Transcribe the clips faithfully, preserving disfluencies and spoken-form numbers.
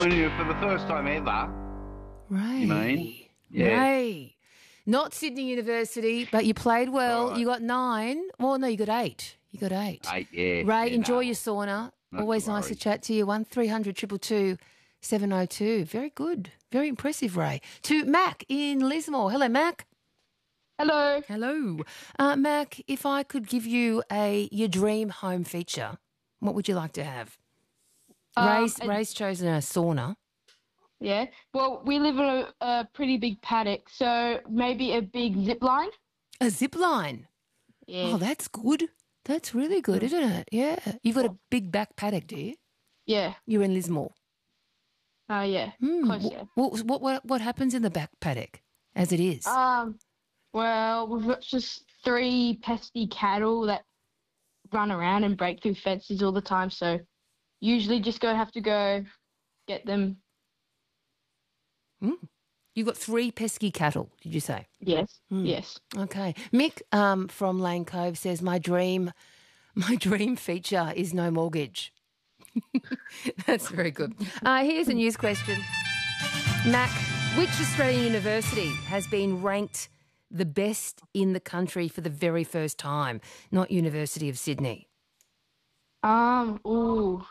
When you for the first time ever, Ray. you mean? Yeah. Ray. Not Sydney University, but you played well. Right. You got nine. Well, no, you got eight. You got eight. Eight, yeah. Ray, yeah, enjoy no. your sauna. Not Always to nice to worry. chat to you. One three hundred two two two seven oh two. Very good. Very impressive, Ray. To Mac in Lismore. Hello, Mac. Hello. Hello. Uh, Mac, if I could give you a your dream home feature, what would you like to have? Um, Ray's, a- Ray's chosen a sauna. Yeah. Well, we live in a, a pretty big paddock, so maybe a big zip line. A zip line. Yeah. Oh, that's good. That's really good, isn't it? Yeah. You've got a big back paddock, do you? Yeah. You're in Lismore. Oh, yeah. Hmm. Close, Wh- yeah. What, what, what, what happens in the back paddock as it is? Um. Well, we've got just three pesky cattle that run around and break through fences all the time. So usually just go have to go get them. Hmm. You've got three pesky cattle, did you say? Yes. Hmm. Yes. Okay. Mick um, from Lane Cove says, my dream, my dream feature is no mortgage. That's very good. Uh, here's a news question. Mac, which Australian university has been ranked the best in the country for the very first time? Not University of Sydney. Um. Ooh.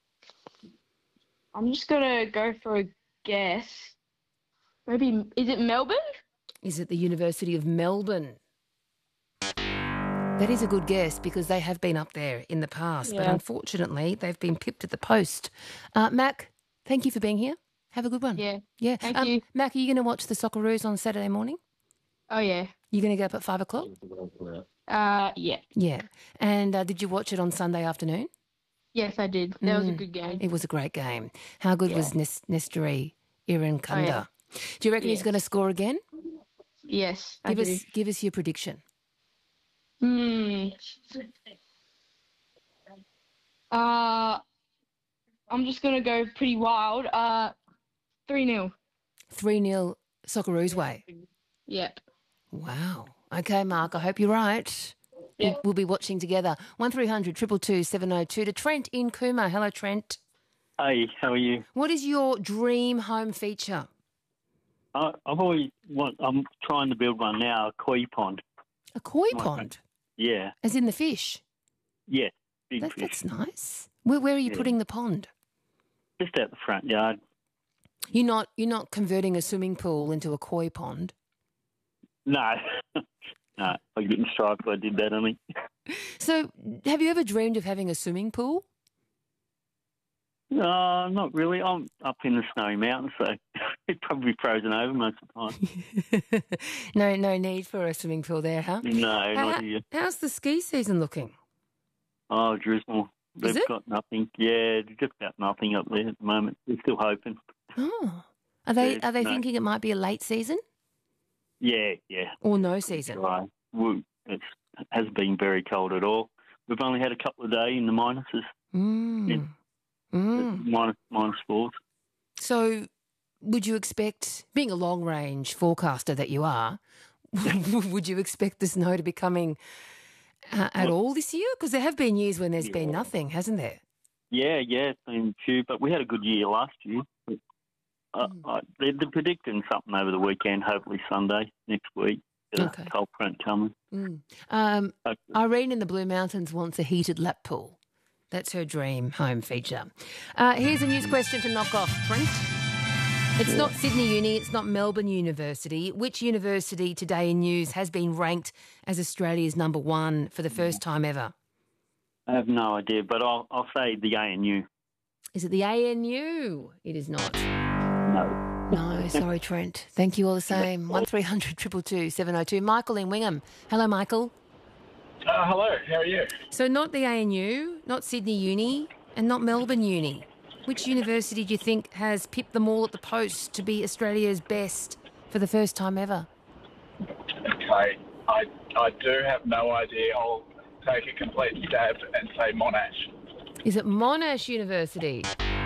I'm just gonna go for a guess. Maybe is it Melbourne? Is it the University of Melbourne? That is a good guess because they have been up there in the past, but Yeah. unfortunately they've been pipped at the post. Uh, Mac, thank you for being here. Have a good one. Yeah. Yeah. Thank um, you. Mac, are you going to watch the Socceroos on Saturday morning? Oh yeah. You're going to get up at five o'clock? Uh. Yeah. Yeah. And uh, did you watch it on Sunday afternoon? Yes, I did. That was a Mm. good game. It was a great game. How good was Nes- Nestori Irankunda? Oh, yeah. Do you reckon he's Yes. going to score again? Yes, I Give do. us, give us your prediction. Hmm. Uh, I'm just gonna go pretty wild. Uh, three nil. three nil Socceroos way. Yep. Wow. Okay, Mark, I hope you're right. Yeah. We'll, we'll be watching together. one three hundred two two two seven oh two to Trent in Cooma. Hello, Trent. Hey, how are you? What is your dream home feature? I, I've always want. I'm trying to build one now. A koi pond. A koi My pond, Yeah, as in the fish. yeah, big That, fish. that's nice. Where, where are you Yeah. putting the pond? Just out the front yard. You're not you're not converting a swimming pool into a koi pond. No, no. I get in stripes. I did that only. So, have you ever dreamed of having a swimming pool? No, not really. I'm up in the snowy mountains, so it's probably frozen over most of the time. no, no need for a swimming pool there, huh? No, How- not here. How's the ski season looking? Oh, Driscoll. They've it? got nothing. Yeah, just about nothing up there at the moment. They're still hoping. Oh, are they Yeah, are they no. thinking it might be a late season Yeah, yeah. or no season? Dry. We- It's, it hasn't been very cold at all. We've only had a couple of days in the minuses, Mm. Yeah. Mm. minus, minus fours. So, would you expect, being a long range forecaster that you are, would you expect the snow to be coming uh, at Well- all this year? Because there have been years when there's been Yeah. nothing, hasn't there? Yeah, yeah, it's been a few, but we had a good year last year. But, uh, Mm. uh, they're, they're predicting something over the weekend, hopefully Sunday next week. There's Okay. a cold front coming. Mm. Um, Hopefully. Irene in the Blue Mountains wants a heated lap pool. That's her dream home feature. Uh, here's a news question to knock off, Trent. It's not Sydney Uni, it's not Melbourne University. Which university today in news has been ranked as Australia's number one for the first time ever? I have no idea, but I'll, I'll say the A N U. Is it the A N U? It is not. No. No, sorry, Trent. Thank you all the same. one three hundred two two two seven oh two. Michael in Wingham. Hello, Michael. Uh, hello, how are you? So not the A N U, not Sydney Uni, and not Melbourne Uni. Which university do you think has pipped them all at the post to be Australia's best for the first time ever? Okay, I, I do have no idea. I'll take a complete stab and say Monash. Is it Monash University?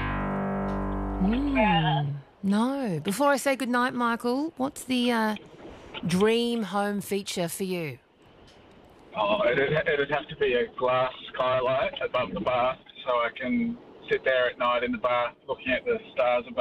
Hmm. No. Before I say goodnight, Michael, what's the uh, dream home feature for you? Oh, it'd, it'd have to be a glass skylight above the bath so I can sit there at night in the bar looking at the stars above